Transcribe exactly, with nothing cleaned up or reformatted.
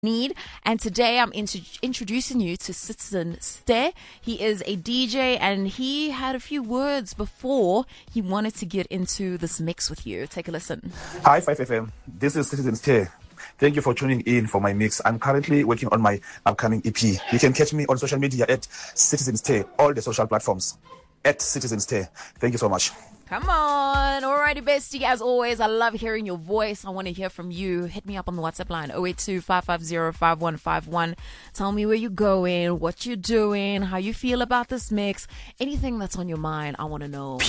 Need. And today I'm int- introducing you to Citizen Ste. He is a D J and he had a few words before he wanted to get into this mix with you. Take a listen. Hi, five F M. This is Citizen Ste. Thank you for tuning in for my mix. I'm currently working on my upcoming E P. You can catch me on social media at Citizen Ste, all the social platforms at Citizen Ste. Thank you so much. Come on. Alrighty, bestie. As always, I love hearing your voice. I want to hear from you. Hit me up on the WhatsApp line, zero eight two, five five zero, five one five one. Tell me where you're going, what you're doing, how you feel about this mix. Anything that's on your mind, I want to know.